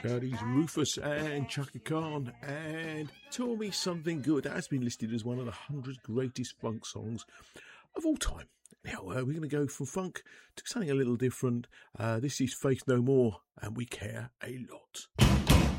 Howdy's Rufus and Chaka Khan, and Tell Me Something Good. That has been listed as one of the 100 greatest funk songs of all time. Now, we're going to go from funk to something a little different. This is Faith No More, and We Care a Lot.